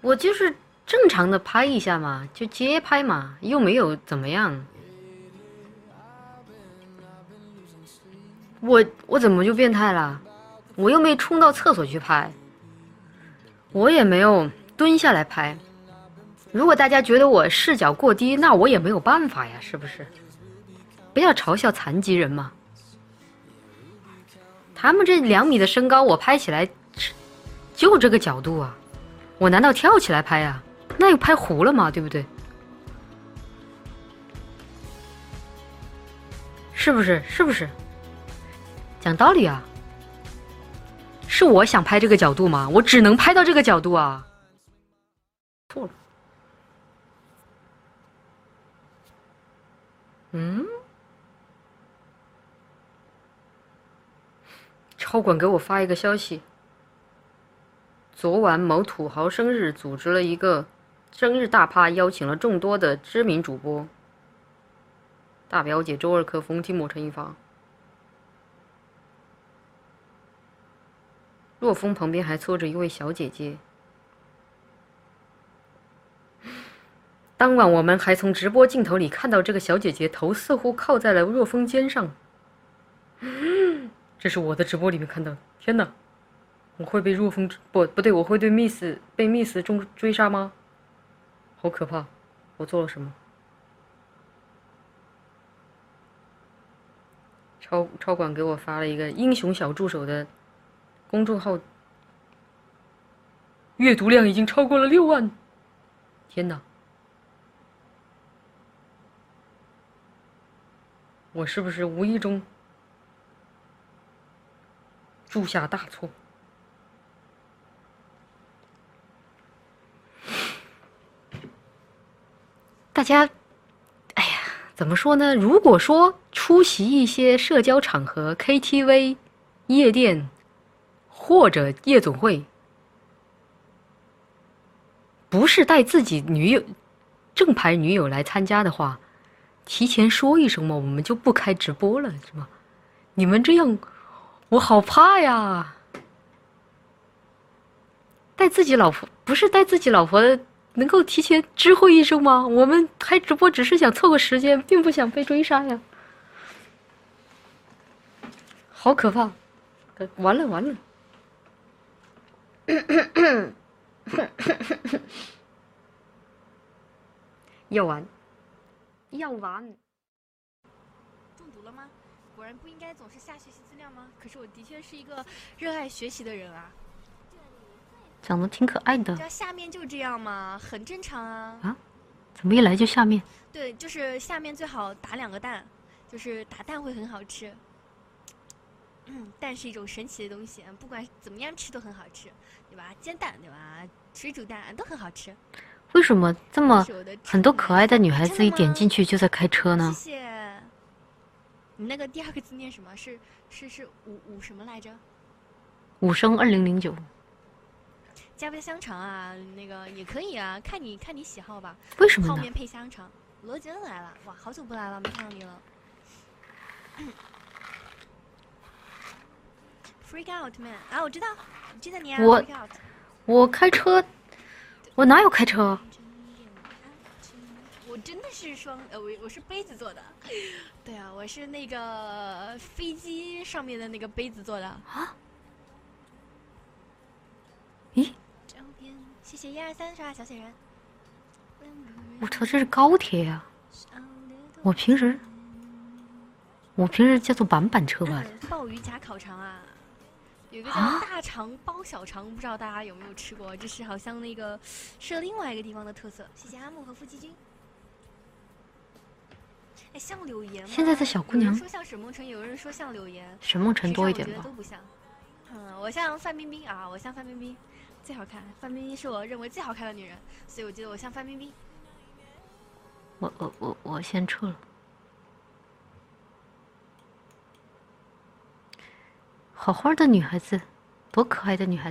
我就是正常的拍一下嘛，就街拍嘛，又没有怎么样。我怎么就变态了？我又没冲到厕所去拍，我也没有蹲下来拍。如果大家觉得我视角过低，那我也没有办法呀，是不是？不要嘲笑残疾人嘛。他们这2米的身高，我拍起来就这个角度啊，我难道跳起来拍啊？那又拍糊了嘛，对不对？是不是？是不是？讲道理啊，是我想拍这个角度吗？我只能拍到这个角度啊。错了。超管给我发一个消息，昨晚某土豪生日，组织了一个生日大趴，邀请了众多的知名主播。大表姐周二可逢提莫陈一发。若风旁边还坐着一位小姐姐。当晚我们还从直播镜头里看到这个小姐姐头似乎靠在了若风肩上。这是我的直播里面看到的。天哪，我会被若风不对，我会被 Miss 追杀吗？好可怕！我做了什么？超管给我发了一个英雄小助手的公众号，阅读量已经超过了6万。天哪！我是不是无意中铸下大错？大家，哎呀，怎么说呢？如果说出席一些社交场合 ，KTV、夜店或者夜总会，不是带自己正牌女友来参加的话，提前说一声嘛，我们就不开直播了，是吗？你们这样，我好怕呀！带自己老婆不是带自己老婆的，能够提前知会一声吗？我们开直播只是想凑个时间，并不想被追杀呀！好可怕！完了完了！要完，要完！ 中毒了吗？果然不应该总是瞎学习资料吗？可是我的确是一个热爱学习的人啊。 长得挺可爱的。 这下面就这样嘛，很正常啊。 啊？怎么一来就下面？ 对，就是下面最好打2个蛋，就是打蛋会很好吃。蛋是一种神奇的东西，不管怎么样吃都很好吃，对吧？煎蛋对吧？水煮蛋都很好吃。 为什么这么很多可爱的女孩子一点进去就在开车呢？ 谢谢。你那个第2个字念什么？是五什么来着 ？5升2009。 加不加香肠啊？那个也可以啊，看你喜好吧。 为什么呢？ 泡面配香肠。罗杰伦来了，哇，好久不来了，没看到你了。Freak out man 啊，我知道你啊。 我开车，我哪有开车？ 我真的是我是杯子做的。对啊，我是那个飞机上面的那个杯子做的啊。咦？ 谢谢123刷小雪人。 我操，这是高铁呀！我平时叫做板车吧。 鲍鱼夹烤肠啊，有一个叫大肠包小肠，不知道大家有没有吃过？这是好像那个是另外一个地方的特色。谢谢阿木和夫妻君。哎，像柳岩吗？ 现在的小姑娘， 有人说像沈梦辰，有人说像柳岩。 沈梦辰多一点吧。 我觉得都不像。我像范冰冰啊，我像范冰冰，最好看。范冰冰是我认为最好看的女人，所以我觉得我像范冰冰。 我先撤了。好好的女孩子，多可爱的女孩子。